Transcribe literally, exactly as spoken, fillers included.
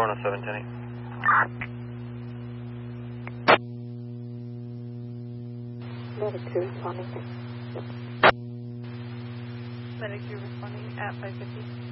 one oh seven, ten eight. Medic two responding. Medic two responding at five fifty.